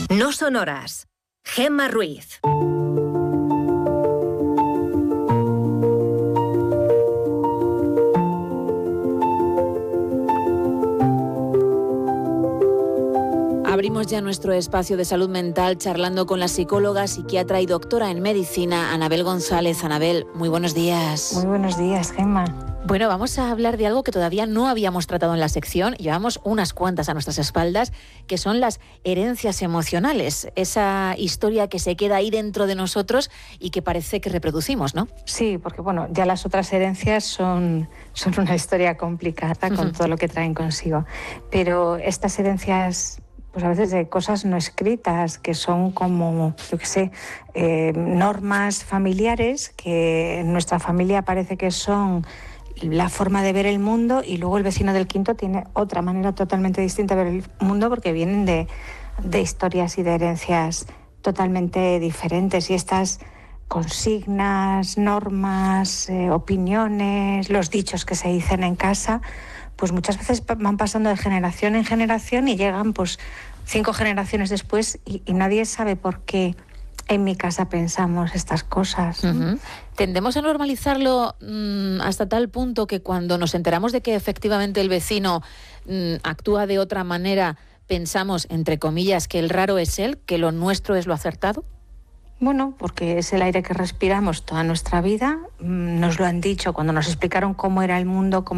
No son horas. Gemma Ruiz. Abrimos ya nuestro espacio de salud mental charlando con la psicóloga, psiquiatra y doctora en medicina, Anabel González. Anabel, muy buenos días. Muy buenos días, Gemma. Bueno, vamos a hablar de algo que todavía no habíamos tratado en la sección. Llevamos unas cuantas a nuestras espaldas, que son las herencias emocionales. Esa historia que se queda ahí dentro de nosotros y que parece que reproducimos, ¿no? Sí, porque bueno, ya las otras herencias son una historia complicada con todo lo que traen consigo. Pero estas herencias, pues a veces de cosas no escritas, que son como, yo qué sé, normas familiares que en nuestra familia parece que son la forma de ver el mundo, y luego el vecino del quinto tiene otra manera totalmente distinta de ver el mundo, porque vienen de historias y de herencias totalmente diferentes. Y estas consignas, normas, opiniones, los dichos que se dicen en casa, pues muchas veces van pasando de generación en generación y llegan pues 5 generaciones después y nadie sabe por qué en mi casa pensamos estas cosas. Uh-huh. Tendemos a normalizarlo hasta tal punto que cuando nos enteramos de que efectivamente el vecino actúa de otra manera, pensamos, entre comillas, que el raro es él, que lo nuestro es lo acertado. Bueno, porque es el aire que respiramos toda nuestra vida. Nos lo han dicho cuando nos explicaron cómo era el mundo, cómo